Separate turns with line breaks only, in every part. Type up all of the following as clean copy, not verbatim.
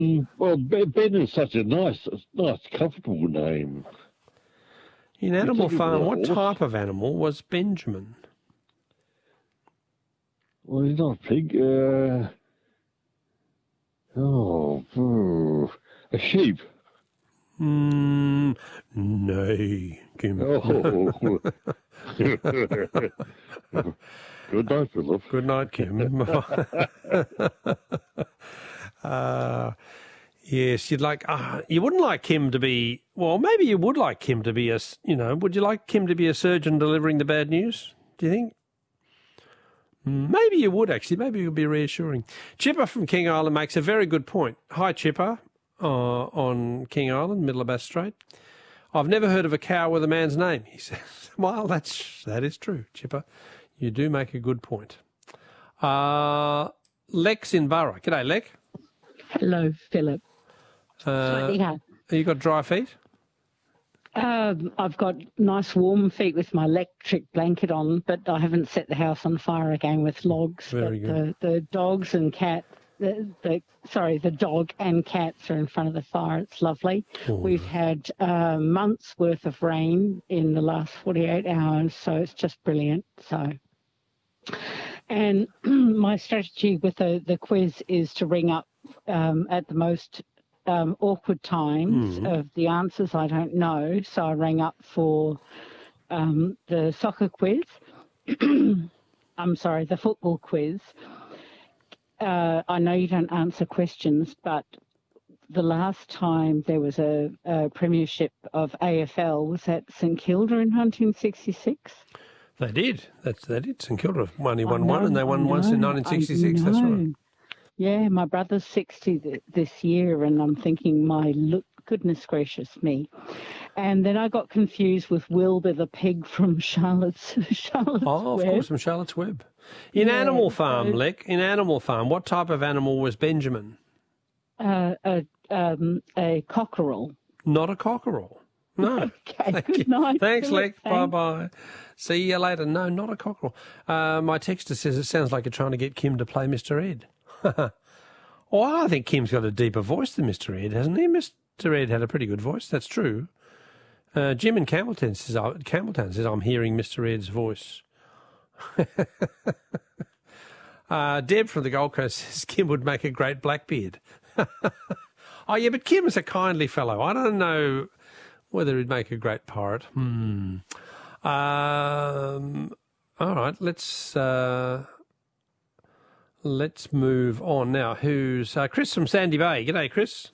Well, Ben is such a nice, comfortable name.
In Animal Farm, what
horse?
type of animal was Benjamin?
Well, he's not a pig. A sheep.
Nay, Kim.
Oh. Good night, Philip.
Good night, Kim. Yes, you wouldn't like Kim to be, well, maybe you would like Kim to be would you like Kim to be a surgeon delivering the bad news, do you think? Maybe you would, actually. Maybe it would be reassuring. Chipper from King Island makes a very good point. Hi, Chipper, on King Island, middle of Bass Strait. I've never heard of a cow with a man's name, he says. Well, that is true, Chipper. You do make a good point. Lex in Burra. G'day, Lex.
Hello, Philip.
Have you got dry feet?
I've got nice warm feet with my electric blanket on, but I haven't set the house on fire again with logs.
Very good.
The dogs and cat, the dog and cats are in front of the fire. It's lovely.
Oh,
We've had months worth of rain in the last 48 hours, so it's just brilliant. And my strategy with the quiz is to ring up at the most awkward times of the answers I don't know. So I rang up for the soccer quiz. I'm sorry, the football quiz. I know you don't answer questions, but the last time there was a premiership of AFL was at St Kilda in 1966.
They did. They did. St Kilda only won one, and they won once in 1966. That's right.
Yeah, my brother's 60 this year, and I'm thinking, goodness gracious me. And then I got confused with Wilbur the pig from Charlotte's Web.
Of course, from Charlotte's Web. In Animal Farm, Leck, in Animal Farm, what type of animal was Benjamin?
A cockerel.
Not a cockerel. No.
Okay, good night.
Thanks,
Philip.
Leck. Bye-bye. See you later. No, not a cockerel. My texter says it sounds like you're trying to get Kim to play Mr. Ed. I think Kim's got a deeper voice than Mr. Ed, hasn't he? Mr. Ed had a pretty good voice. That's true. Jim in Campbelltown says, I'm hearing Mr. Ed's voice. Deb from the Gold Coast says Kim would make a great Blackbeard. Oh, yeah, but Kim's a kindly fellow. I don't know whether he'd make a great pirate. All right, let's move on now. Who's Chris from Sandy Bay? G'day, Chris.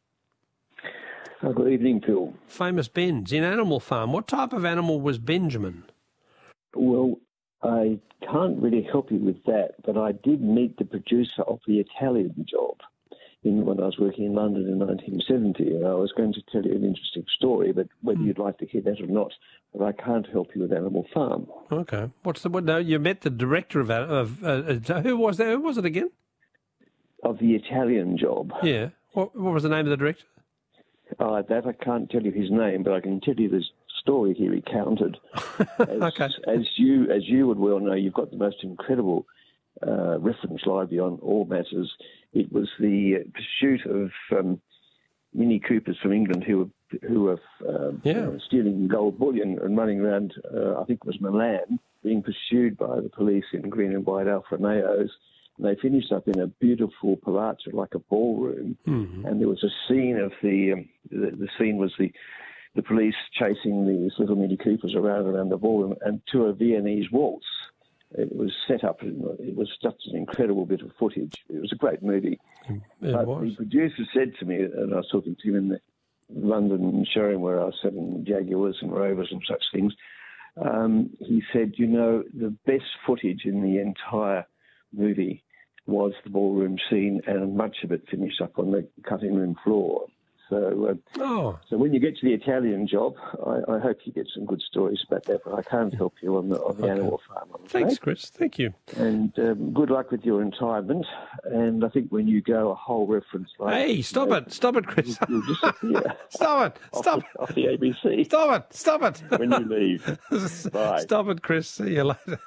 Good evening, Phil.
Famous Ben's in Animal Farm. What type of animal was Benjamin?
Well, I can't really help you with that, but I did meet the producer of The Italian Job when I was working in London in 1970, and I was going to tell you an interesting story, but whether you'd like to hear that or not, but I can't help you with Animal Farm.
Okay. No, you met the director of who was that? Who was it again?
Of The Italian Job.
Yeah. What was the name of the director?
That I can't tell you his name, but I can tell you the story he recounted.
Okay.
As you would well know, you've got the most incredible reference library on all matters. It was the pursuit of Mini Coopers from England who were stealing gold bullion and running around, I think it was Milan, being pursued by the police in green and white Alfa Romeos. And they finished up in a beautiful palazzo, like a ballroom. Mm-hmm. And there was a scene of the scene was the police chasing these little Mini Coopers around the ballroom and to a Viennese waltz. It was set up, it was just an incredible bit of footage. It was a great movie. But the producer said to me, and I was talking to him in the London showroom where I was selling Jaguars and Rovers and such things, he said, the best footage in the entire movie was the ballroom scene, and much of it finished up on the cutting room floor. So when you get to The Italian Job, I hope you get some good stories about that, but I can't help you on the Animal Farm.
Thanks, Chris. Thank you.
And good luck with your retirement. And I think when you go, a whole reference like...
Hey, stop it, Chris.
You'll disappear.
Stop it.
Off the ABC.
Stop it.
When you leave. Bye.
Stop it, Chris. See you later.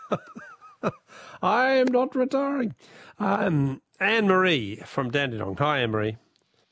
I am not retiring. Anne-Marie from Dandenong. Hi, Anne-Marie.